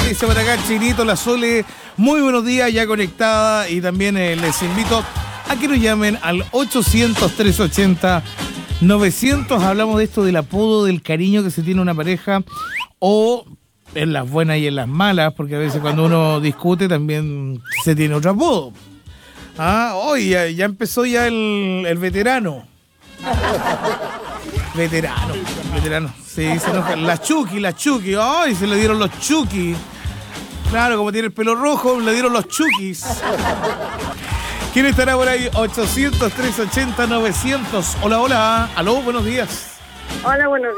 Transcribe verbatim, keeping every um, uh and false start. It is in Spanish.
dice por acá Chinito, la Sole. Muy buenos días, ya conectada. Y también eh, les invito a que nos llamen al ochocientos, trescientos ochenta, novecientos. Hablamos de esto del apodo, del cariño que se tiene una pareja, o en las buenas y en las malas, porque a veces cuando uno discute también se tiene otro apodo. Ah, hoy ya, ya empezó ya el, el veterano. Veterano, veterano. Sí, se enoja. La Chucky, la Chucky. Ay, se le dieron los Chucky. Claro, como tiene el pelo rojo, le dieron los Chuckys. ¿Quién estará por ahí? ochocientos, trescientos ochenta, novecientos. Hola, hola. Aló, buenos días. Hola, buenos